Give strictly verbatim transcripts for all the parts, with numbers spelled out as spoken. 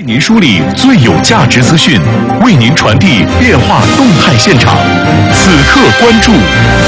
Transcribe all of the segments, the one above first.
您梳理最有价值资讯，为您传递变化动态现场。此刻关注。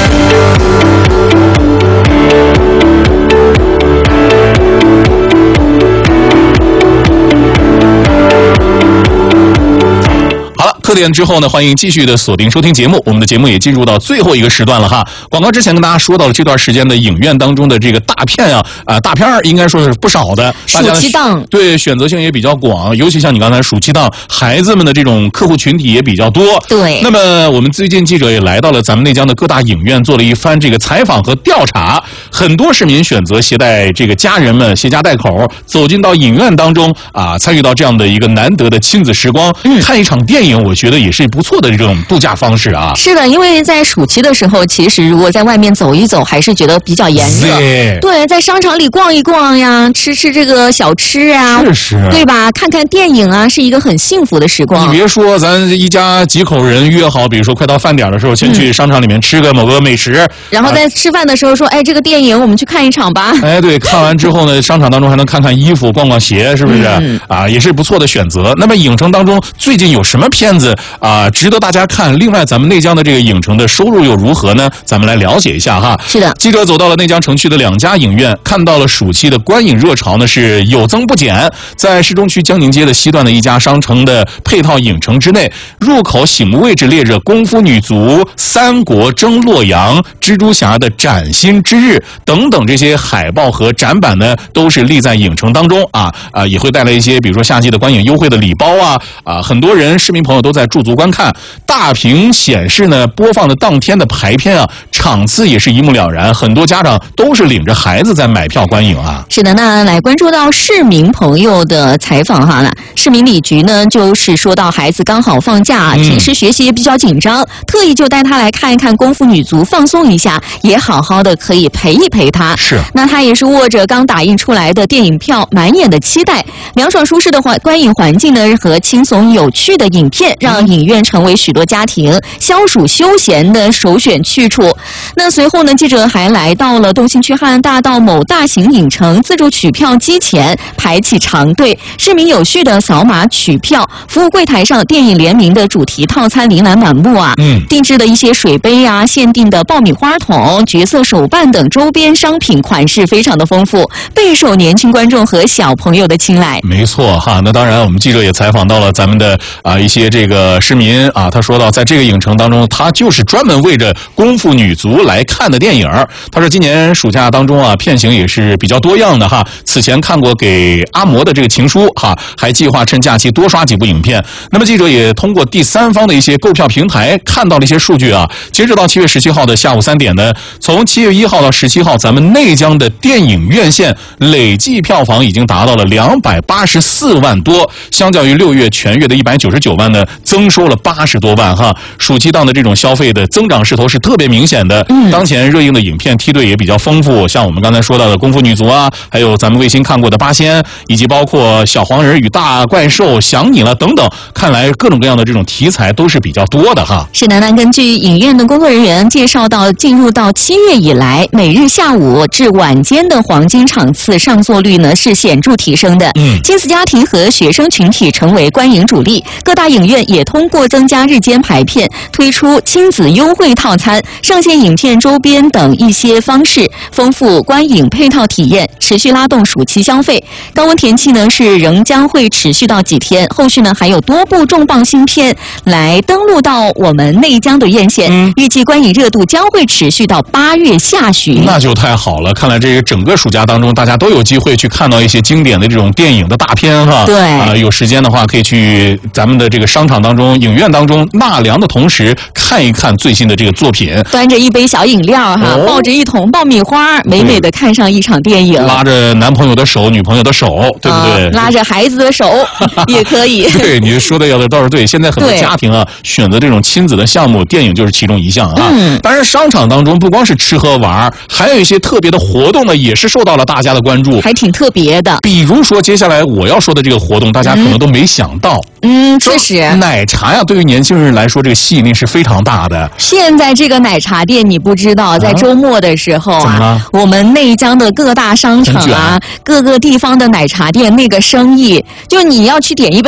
好了，课点之后呢，欢迎继续的锁定收听节目。我们的节目也进入到最后一个时段了哈。广告之前跟大家说到了这段时间的影院当中的这个大片啊，啊、呃、大片儿应该说是不少的。 暑期档对选择性也比较广，尤其像你刚才暑期档，孩子们的这种客户群体也比较多。 对。 那么我们最近记者也来到了咱们内江的各大影院，做了一番这个采访和调查。很多市民选择携带这个家人们携家带口走进到影院当中啊，参与到这样的一个难得的亲子时光，嗯、看一场电影。我觉得也是不错的这种度假方式啊。 是的，因为在暑期的时候，其实如果在外面走一走，还是觉得比较炎热。对，在商场里逛一逛呀，吃吃这个小吃啊， 是是， 对吧？看看电影啊，是一个很幸福的时光。 你别说，咱一家几口人约好，比如说快到饭点的时候，先去商场里面吃个某个美食，嗯、 然后在吃饭的时候说，哎，这个电影我们去看一场吧。 哎，对，看完之后呢，商场当中还能看看衣服、逛逛鞋，是不是？嗯、啊，也是不错的选择。那么影城当中最近有什么片子啊，值得大家看？另外，咱们内江的这个影城的收入又如何呢？咱们来了解一下哈。 是的， 记者走到了内江城区的两家影院，看到了暑期的观影热潮呢是有增不减。在市中区江宁街的西段的一家商城的配套影城之内，入口醒目位置列着《功夫女足》《三国争洛阳》《蜘蛛侠的崭新之日》等等这些海报和展板呢，都是立在影城当中啊啊，也会带来一些比如说夏季的观影优惠的礼包啊啊，很多人市民朋友都在驻足观看。大屏显示呢，播放的当天的排片啊，场次也是一目了然，很多家长都是领着孩子在买票观影啊。 是的，那来关注到市民朋友的采访哈了。市民李局呢，就是说到孩子刚好放假，平时学习也比较紧张，嗯、特意就带他来看一看功夫女足，放松一下，也好好的可以陪一陪他。 是。 那他也是握着刚打印出来的电影票，满眼的期待。凉爽舒适的环观影环境呢，和轻松有趣的影片，让影院成为许多家庭消暑休闲的首选去处。那随后呢，记者还来到了东兴区汉安大道某大型影城自助取票机前，排起长队，市民有序的扫码取票。服务柜台上电影联名的主题套餐琳琅满目啊，嗯，定制的一些水杯啊，限定的爆米花筒、角色手办等周边商品款式非常的丰富，备受年轻观众和小朋友的青睐。 没错哈，那当然我们记者也采访到了咱们的啊一些这个市民啊，他说到在这个影城当中，他就是专门为着功夫女足来看的电影。他说今年暑假当中啊，片型也是比较多样的哈。此前看过给阿嬷的这个情书哈，还计划趁假期多刷几部影片。那么记者也通过第三方的一些购票平台看到了一些数据啊。截止到七月十七号的下午三点呢，从七月一号到十七号，咱们内江的电影院线累计票房已经达到了两百八十四万多，相较于六月全月的一百九十九万呢，增收了八十多万哈。暑期档的这种消费的增长势头是特别明显的。嗯，当前热映的影片梯队也比较丰富，像我们刚才说到的《功夫女足》啊，还有咱们卫星看过的《八仙》，以及包括《小黄人与大怪兽》、《想你了》等等，看来各种各样的这种题材都是比较多的哈。 是的，那根据影院的工作人员介绍到，进入到七月以来，每日下午至晚间的黄金场次上座率呢是显著提升的。嗯，亲子家庭和学生群体成为观影主力，各大影院也通过增加日间排片，推出亲子优惠套餐、上线影片周边等一些方式，丰富观影配套体验，持续拉动暑期消费。高温天气呢是仍将会持续到几天，后续呢还有多部重磅新片来登陆到我们内江的院线，嗯、预计观影热度将会持续到八月下旬。 那就太好了，看来这个整个暑假当中，大家都有机会去看到一些经典的这种电影的大片哈。 对啊、呃，有时间的话可以去咱们的这个商场当中、影院当中纳凉的同时，看一看最新的这个作品， 端着一杯小饮料哈，哦、抱着一桶爆米花，美美的看上一场电影， 拉着男朋友的手、女朋友的手，对不对？ 呃、拉着孩子的手也可以。 对，你说的要的倒是对。现在很多家庭啊，选择这种亲子的项目，电影就是其中一项啊。嗯。当然，商场当中不光是吃喝玩，还有一些特别的活动呢，也是受到了大家的关注， 还挺特别的。 比如说，接下来我要说的这个活动，大家可能都没想到。 嗯，确实， 奶茶呀，对于年轻人来说，这个吸引力是非常大的。 现在这个奶茶店，你不知道，在周末的时候啊， 怎么了？ 我们内江的各大商场啊，各个地方的奶茶店那个生意，就你要去点一杯